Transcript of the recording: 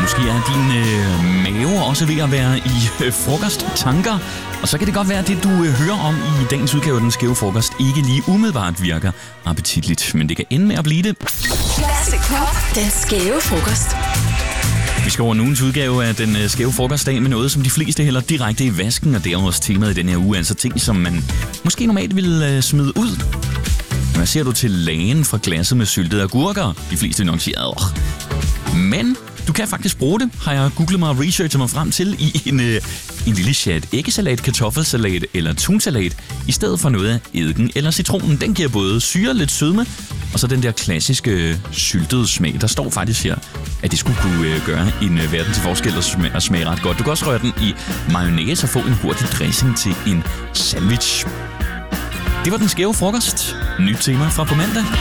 Måske er din mave også ved at være i frokosttanker. Og så kan det godt være, at det, du hører om i dagens udgave af Den Skæve Frokost, ikke lige umiddelbart virker appetitligt. Men det kan ende med at blive det. Classic Pop. Den Skæve Frokost. Vi skal over en ugens udgave af Den Skæve Frokostdag med noget, som de fleste hælder direkte i vasken. Og det er også temaet i den her uge, altså ting, som man måske normalt ville smide ud. Hvad ser du til lagen fra glasset med syltede agurker? De fleste vil nok sige, men du kan faktisk bruge det, har jeg googlet mig og researchet mig frem til, i en lille chat æggesalat, kartoffelsalat eller tunsalat, i stedet for noget af eddike eller citronen. Den giver både syre, lidt sødme, og så den der klassiske syltede smag. Der står faktisk her, at det skulle kunne gøre en verden til forskel og smage ret godt. Du kan også røre den i mayonnaise og få en hurtig dressing til en sandwich. Det var Den Skæve Frokost. Nyt tema fra på mandag.